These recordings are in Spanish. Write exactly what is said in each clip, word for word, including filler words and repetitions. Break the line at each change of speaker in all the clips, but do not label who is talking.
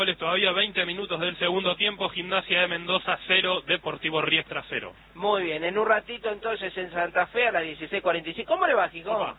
Goles todavía veinte minutos del segundo tiempo, Gimnasia de Mendoza cero, Deportivo Riestra cero.
Muy bien, en un ratito entonces en Santa Fe a las dieciséis cuarenta y cinco. ¿Cómo le va, Gijón?
Opa.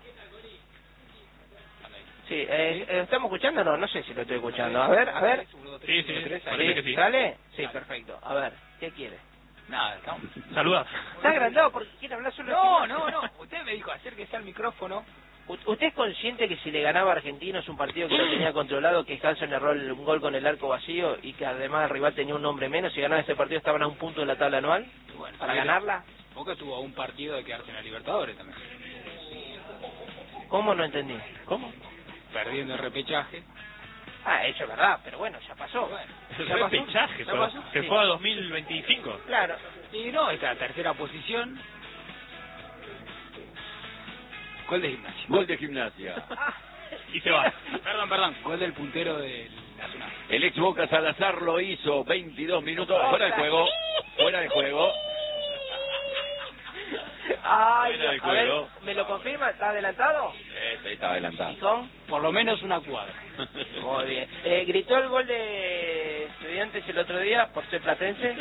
Sí, eh, eh, ¿estamos escuchando? No, no sé si lo estoy escuchando. A ver, a ver.
Sí, sí, parece
¿Sí?
que sí.
¿Sale? Sí, perfecto. A ver, ¿qué quiere?
Nada, estamos...
Saluda.
Está agrandado porque quiere hablar solo.
No, no, no. Usted me dijo, acérquese al micrófono.
U- ¿Usted es consciente que si le ganaba a Argentinos un partido que no tenía controlado, que Hansen erró el- un gol con el arco vacío y que además el rival tenía un hombre menos, si ganaba ese partido estaban a un punto de la tabla anual?
Bueno,
¿Para
pero
ganarla?
Boca tuvo un partido de quedarse en la Libertadores también.
¿Cómo? No entendí.
¿Cómo?
Perdiendo el repechaje.
Ah, eso es verdad, pero bueno, ya pasó.
Bueno,
El
¿Ya pasó?
repechaje,
¿Ya
fue-
pasó?
se
Sí.
fue a dos mil veinticinco.
Claro.
Y no, esta tercera posición. Gol de Gimnasia.
Gol de Gimnasia.
Ah,
Y se va.
Perdón, perdón. Gol del puntero del Nacional.
El ex Boca Salazar lo hizo, veintidós minutos, fuera de juego, fuera de juego.
Ay,
Fuera de
a ver,
juego.
¿me lo confirma? ¿Está adelantado?
Este está adelantado.
Gijón.
Por lo menos una cuadra.
Muy bien. Eh, ¿Gritó el gol de Estudiantes el otro día por ser platense?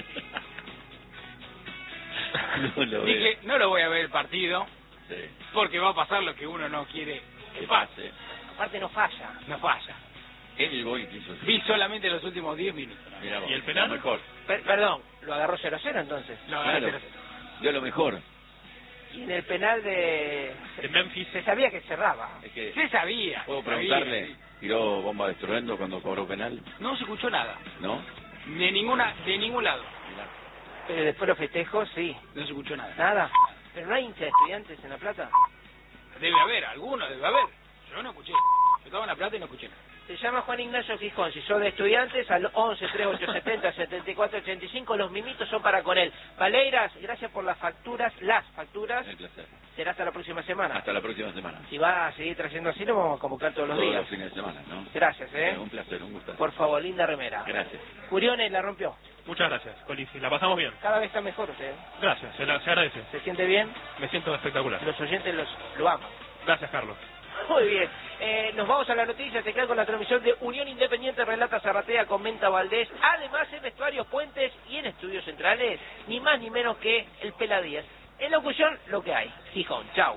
No lo veo.
Dije, no lo voy a ver el partido,
Sí.
porque va a pasar lo que uno no quiere que
Que
pase.
pase.
Aparte no falla.
No falla.
El gol que hizo.
Vi solamente los últimos diez minutos. ¿no?
Mirá vos,
¿Y el penal?
lo mejor.
Per- perdón, lo agarró cero a cero entonces.
No,
Claro.
cero a cero.
Dio lo mejor.
Y en el penal de...
De Memphis.
Se sabía que cerraba.
Es que,
Se sabía.
¿puedo
sabía,
preguntarle?
sí.
¿Tiró bomba de estruendo cuando cobró penal?
No se escuchó nada.
¿No?
De ninguna, de ningún lado.
Mirá.
Pero después los festejos, sí.
No se escuchó nada.
Nada. Pero no hay hincha de Estudiantes en La Plata.
Debe haber, alguno debe haber. Yo no escuché. Yo estaba en La Plata y no escuché nada.
Se llama Juan Ignacio Gijón. Si sos de Estudiantes, al once, treinta y ocho setenta, setenta y cuatro ochenta y cinco, los mimitos son para con él. Valeiras, gracias por las facturas, las facturas.
Un placer.
Será hasta la próxima semana.
Hasta la próxima semana.
Si va a seguir trayendo así, lo vamos a convocar todos los
Todos
días.
los fines de semana, ¿no?
Gracias, ¿eh?
Un placer, un gusto.
Por favor, linda remera.
Gracias.
Curiones la rompió.
Muchas gracias, Colisi. La pasamos bien.
Cada vez está mejor usted.
Gracias, se, la- se agradece.
¿Se siente bien?
Me siento espectacular.
Los oyentes los, lo aman.
Gracias, Carlos.
Muy bien. Eh, nos vamos a la noticia. Se queda con la transmisión de Unión Independiente Relata Zarratea con Menta Valdés. Además, en Vestuarios Puentes y en Estudios Centrales, ni más ni menos que el Pela diez. En locución, lo que hay. Gijón. Chau.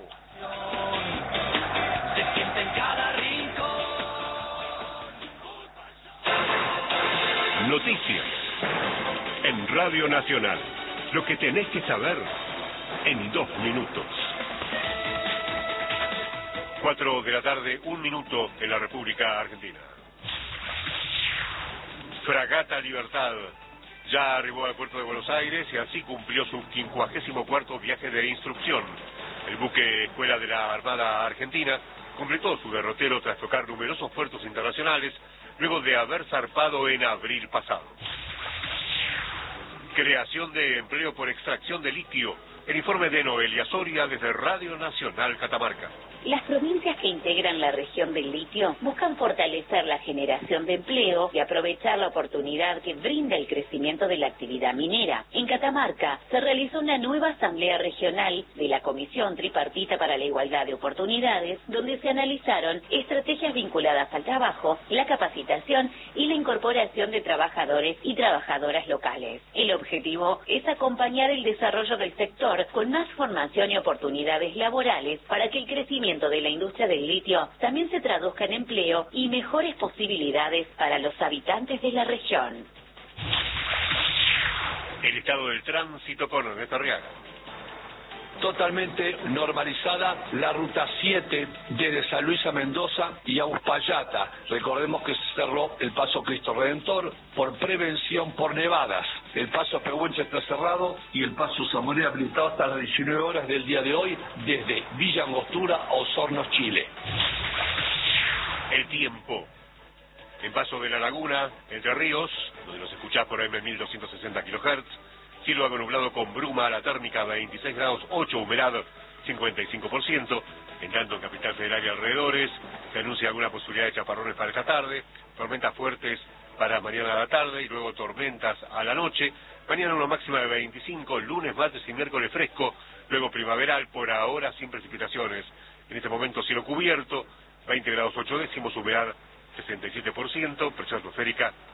Se siente en cada rincón.
Noticias en Radio Nacional. Lo que tenés que saber en dos minutos. Cuatro de la tarde, un minuto en la República Argentina. Fragata Libertad ya arribó al puerto de Buenos Aires y así cumplió su quincuagésimo cuarto viaje de instrucción. El buque escuela de la Armada Argentina completó su derrotero tras tocar numerosos puertos internacionales luego de haber zarpado en abril pasado. Creación de empleo por extracción de litio. El informe de Noelia Soria desde Radio Nacional Catamarca.
Las provincias que integran la región del litio buscan fortalecer la generación de empleo y aprovechar la oportunidad que brinda el crecimiento de la actividad minera. En Catamarca se realizó una nueva asamblea regional de la Comisión Tripartita para la Igualdad de Oportunidades, donde se analizaron estrategias vinculadas al trabajo, la capacitación y la incorporación de trabajadores y trabajadoras locales. El objetivo es acompañar el desarrollo del sector con más formación y oportunidades laborales para que el crecimiento de la industria del litio también se traduzca en empleo y mejores posibilidades para los habitantes de la región.
El estado del tránsito con Ernesto Arriaga.
Totalmente normalizada la ruta siete desde San Luis a Mendoza y a Uspallata. Recordemos que se cerró el paso Cristo Redentor por prevención por nevadas. El paso Pehuenche está cerrado y el paso Zamoré habilitado hasta las diecinueve horas del día de hoy desde Villa Angostura a Osorno, Chile.
El tiempo. En Paso de la Laguna, Entre Ríos, donde nos escuchás por M mil doscientos sesenta kilohertz, cielo algo nublado con bruma, la térmica veintiséis grados ocho, humedad cincuenta y cinco por ciento. En tanto, en Capital Federal y alrededores se anuncia alguna posibilidad de chaparrones para esta tarde, tormentas fuertes para mañana a la tarde y luego tormentas a la noche. Mañana una máxima de veinticinco, lunes, martes y miércoles fresco, luego primaveral, por ahora sin precipitaciones. En este momento cielo cubierto, veinte grados ocho décimos, humedad sesenta y siete por ciento, presión atmosférica